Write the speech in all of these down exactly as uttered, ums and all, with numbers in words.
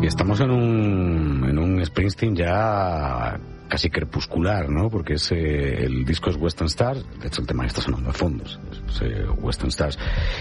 Y estamos en un, en un Springsteen ya casi crepuscular, ¿no? Porque es, eh, el disco es Western Stars, de hecho el tema que está sonando de fondos es eh, Western Stars,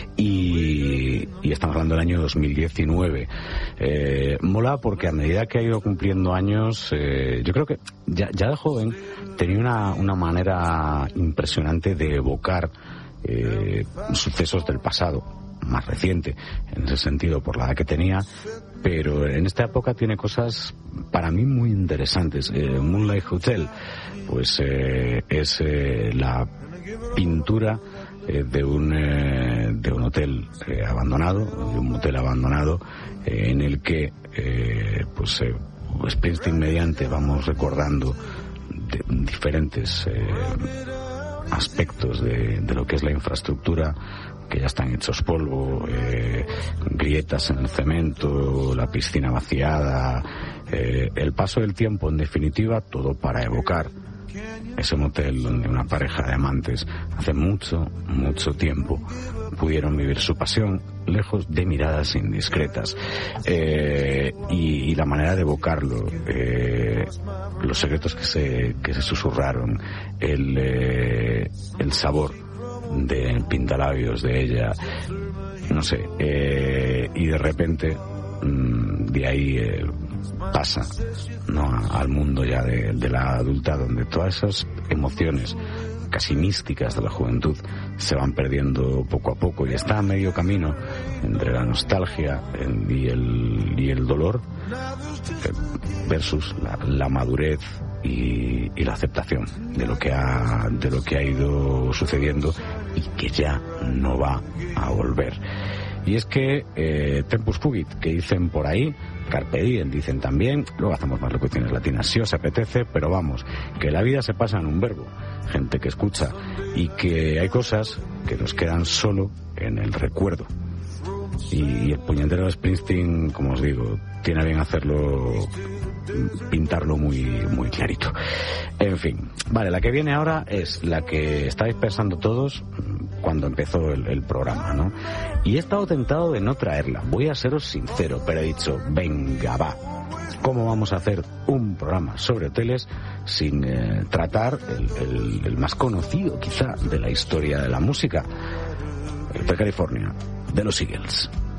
y, y estamos hablando del año dos mil diecinueve. Eh, mola porque a medida que ha ido cumpliendo años, eh, yo creo que ya, ya de joven tenía una, una manera impresionante de evocar eh, sucesos del pasado, más reciente, en ese sentido, por la edad que tenía, pero en esta época tiene cosas para mí muy interesantes. Eh, Moonlight Hotel, pues eh, es eh, la pintura eh, de un eh, de un hotel eh, abandonado, de un motel abandonado, eh, en el que eh, pues eh, Springsteen mediante vamos recordando de, diferentes eh, aspectos de, de lo que es la infraestructura, que ya están hechos polvo, eh, grietas en el cemento, la piscina vaciada, eh, el paso del tiempo, en definitiva, todo para evocar ese motel donde una pareja de amantes hace mucho, mucho tiempo pudieron vivir su pasión lejos de miradas indiscretas, eh, y, y la manera de evocarlo, eh, los secretos que se, que se susurraron, el, eh, el sabor de pintalabios de ella, no sé, eh, y de repente mmm, de ahí eh, pasa, ¿no?, al mundo ya de, de la adulta, donde todas esas emociones casi místicas de la juventud se van perdiendo poco a poco, y está a medio camino entre la nostalgia y el, y el dolor versus la, la madurez y, y la aceptación de lo que ha de lo que ha ido sucediendo y que ya no va a volver. Y es que eh, Tempus Fugit, que dicen por ahí, Carpe Diem dicen también, luego hacemos más locuciones latinas si os apetece, pero vamos, que la vida se pasa en un verbo, gente que escucha, y que hay cosas que nos quedan solo en el recuerdo. Y, y el puñetero Springsteen, como os digo, tiene bien hacerlo, pintarlo muy muy clarito. En fin, vale, la que viene ahora es la que estáis pensando todos cuando empezó el, el programa, ¿no? Y he estado tentado de no traerla, voy a seros sincero, pero he dicho, venga, va, ¿cómo vamos a hacer un programa sobre hoteles sin eh, tratar el, el, el más conocido quizá de la historia de la música, de California, de los Eagles?